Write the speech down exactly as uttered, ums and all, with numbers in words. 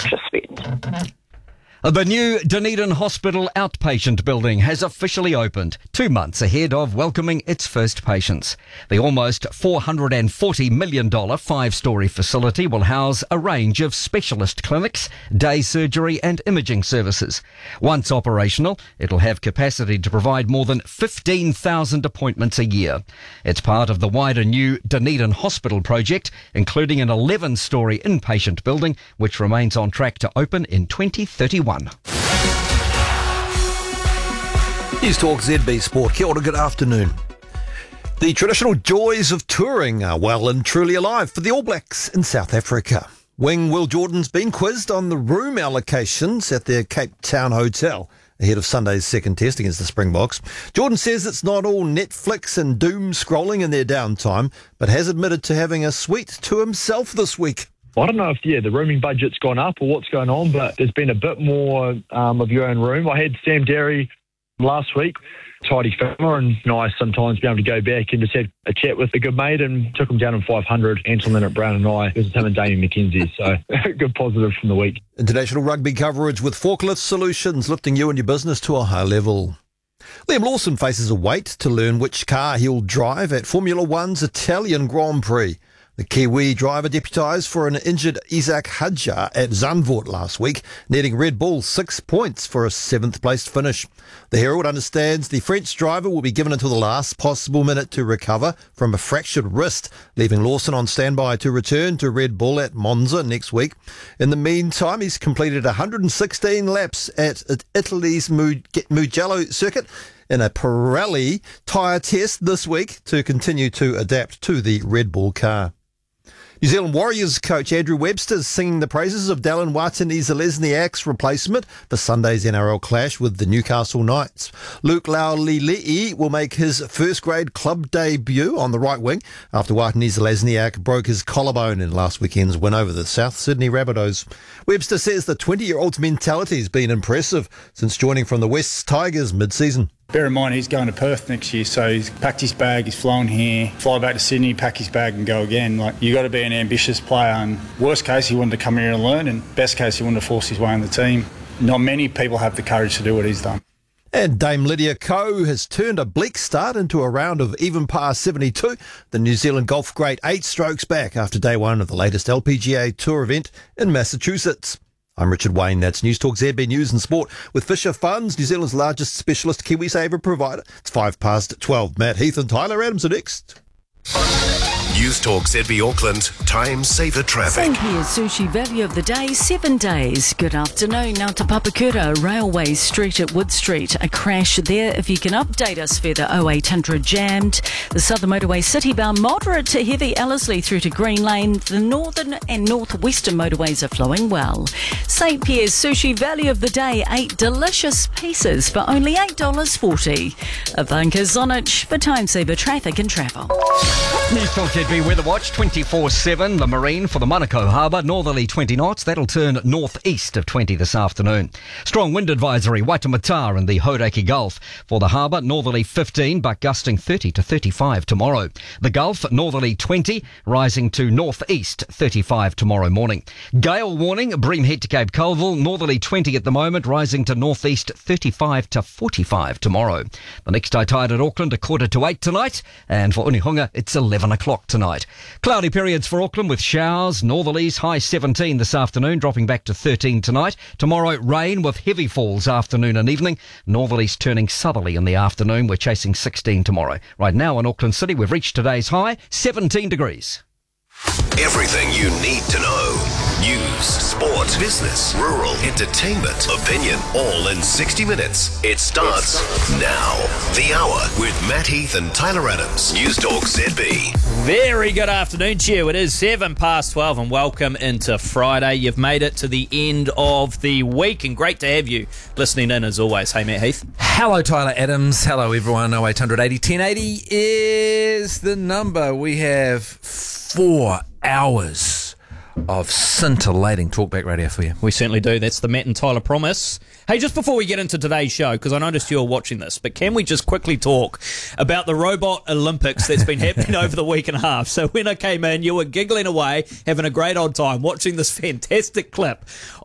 extra spend. The new Dunedin Hospital outpatient building has officially opened, two months ahead of welcoming its first patients. The almost four hundred forty million dollars five-storey facility will house a range of specialist clinics, day surgery and imaging services. Once operational, it'll have capacity to provide more than fifteen thousand appointments a year. It's part of the wider new Dunedin Hospital project, including an eleven-storey inpatient building, which remains on track to open in twenty thirty-one. News Talk Z B Sport. Kia ora, good afternoon. The traditional joys of touring are well and truly alive for the All Blacks in South Africa. Wing Will Jordan's been quizzed on the room allocations at their Cape Town hotel ahead of Sunday's second test against the Springboks. Jordan says it's not all Netflix and doom scrolling in their downtime, but has admitted to having a suite to himself this week. I don't know if, yeah, the rooming budget's gone up or what's going on, but there's been a bit more um, of your own room. I had Sam Derry last week, tidy fella, and nice sometimes be able to go back and just have a chat with a good mate and took him down in five hundred. Anton Leonard Brown and I, it was him and Damien McKenzie, so good positive from the week. International rugby coverage with Forklift Solutions, lifting you and your business to a high level. Liam Lawson faces a wait to learn which car he'll drive at Formula One's Italian Grand Prix. The Kiwi driver deputised for an injured Isaac Hadjar at Zandvoort last week, netting Red Bull six points for a seventh-placed finish. The Herald understands the French driver will be given until the last possible minute to recover from a fractured wrist, leaving Lawson on standby to return to Red Bull at Monza next week. In the meantime, he's completed one hundred sixteen laps at Italy's Mugello circuit in a Pirelli tyre test this week to continue to adapt to the Red Bull car. New Zealand Warriors coach Andrew Webster is singing the praises of Dallin Watene-Zelezniak's replacement for Sunday's N R L clash with the Newcastle Knights. Luke Laulilii will make his first-grade club debut on the right wing after Watene-Zelezniak broke his collarbone in last weekend's win over the South Sydney Rabbitohs. Webster says the twenty-year-old's mentality has been impressive since joining from the West Tigers mid-season. Bear in mind, he's going to Perth next year, so he's packed his bag, he's flown here, fly back to Sydney, pack his bag and go again. Like, you got to be an ambitious player, and worst case, he wanted to come here and learn, and best case, he wanted to force his way on the team. Not many people have the courage to do what he's done. And Dame Lydia Ko has turned a bleak start into a round of even par seventy-two. The New Zealand golf great eight strokes back after day one of the latest L P G A Tour event in Massachusetts. I'm Richard Wayne. That's News Talk Z B News and Sport with Fisher Funds, New Zealand's largest specialist KiwiSaver provider. It's five past twelve. Matt Heath and Tyler Adams are next. News Talk Z B Auckland, time saver traffic. St Pierre's Sushi Value of the Day, seven days. Good afternoon. Now to Papakura, Railway Street at Wood Street. A crash there. If you can update us further, oh eight hundred jammed. The Southern Motorway City-bound moderate to heavy Ellerslie through to Green Lane. The Northern and Northwestern motorways are flowing well. St Pierre's Sushi Value of the Day, eight delicious pieces for only eight dollars forty. Ivanka Zonich for time saver traffic and travel. News Talk Z B Weather Watch twenty-four seven. The Marine for the Monaco Harbour, northerly twenty knots. That'll turn northeast of twenty this afternoon. Strong wind advisory, Waitemata and the Hauraki Gulf. For the harbour, northerly fifteen, but gusting thirty to thirty-five tomorrow. The Gulf, northerly twenty, rising to northeast thirty-five tomorrow morning. Gale warning, Bream Head to Cape Colville, northerly twenty at the moment, rising to northeast thirty-five to forty-five tomorrow. The next high tide at Auckland, a quarter to eight tonight, and for Unihunga, it's eleven o'clock tonight. Cloudy periods for Auckland with showers, northerlies, high seventeen this afternoon, dropping back to thirteen tonight. Tomorrow, rain with heavy falls afternoon and evening. Northerlies turning southerly in the afternoon. We're chasing sixteen tomorrow. Right now in Auckland City, we've reached today's high, seventeen degrees. Everything you need to know. News, sport, business, rural, entertainment, opinion, all in sixty minutes. It starts now. The Hour with Matt Heath and Tyler Adams. News Talk Z B. Very good afternoon to you. It is seven past twelve and welcome into Friday. You've made it to the end of the week and great to have you listening in as always. Hey, Matt Heath. Hello, Tyler Adams. Hello, everyone. oh eight hundred eighty ten eighty is the number. We have four hours of scintillating talkback radio for you. We certainly do. That's the Matt and Tyler promise. Hey, just before we get into today's show, because I noticed you're watching this, but can we just quickly talk about the Robot Olympics that's been happening over the week and a half? So when I came in, you were giggling away, having a great old time, watching this fantastic clip